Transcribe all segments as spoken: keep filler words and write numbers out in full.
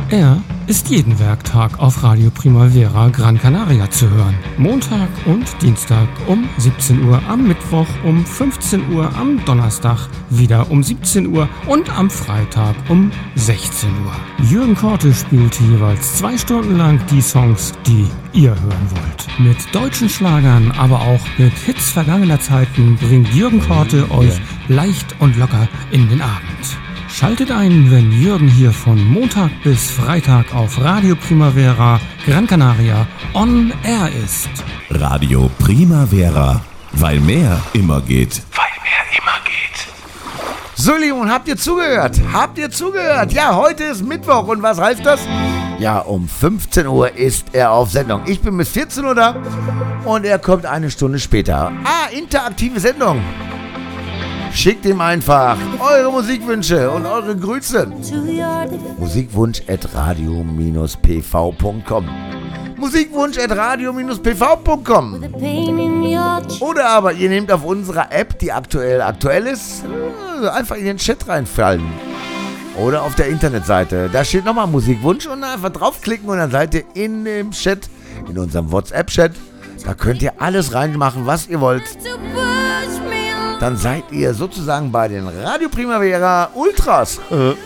Er ist jeden Werktag auf Radio Primavera Gran Canaria zu hören. Montag und Dienstag um siebzehn Uhr, am Mittwoch um fünfzehn Uhr, am Donnerstag wieder um siebzehn Uhr und am Freitag um sechzehn Uhr. Jürgen Korte spielt jeweils zwei Stunden lang die Songs, die ihr hören wollt. Mit deutschen Schlagern, aber auch mit Hits vergangener Zeiten bringt Jürgen Korte euch leicht und locker in den Abend. Schaltet ein, wenn Jürgen hier von Montag bis Freitag auf Radio Primavera Gran Canaria on Air ist. Radio Primavera, weil mehr immer geht. Weil mehr immer geht. So, Leon, habt ihr zugehört? Habt ihr zugehört? Ja, heute ist Mittwoch und was heißt das? Ja, um fünfzehn Uhr ist er auf Sendung. Ich bin bis vierzehn Uhr da und er kommt eine Stunde später. Ah, interaktive Sendung. Schickt ihm einfach eure Musikwünsche und eure Grüße. Musikwunsch at radio Bindestrich p v punkt com. Musikwunsch at radio Bindestrich p v punkt com. Oder aber ihr nehmt auf unserer App, die aktuell aktuell ist, einfach in den Chat reinfallen. Oder auf der Internetseite. Da steht nochmal Musikwunsch und einfach draufklicken und dann seid ihr in dem Chat, in unserem WhatsApp-Chat. Da könnt ihr alles reinmachen, was ihr wollt. Dann seid ihr sozusagen bei den Radio Primavera Ultras.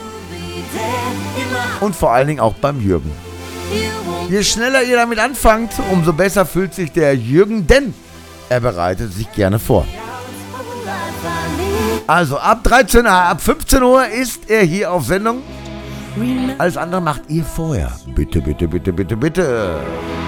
Und vor allen Dingen auch beim Jürgen. Je schneller ihr damit anfangt, umso besser fühlt sich der Jürgen, denn er bereitet sich gerne vor. Also ab dreizehn Uhr, ab fünfzehn Uhr ist er hier auf Sendung. Alles andere macht ihr vorher. Bitte, bitte, bitte, bitte, bitte.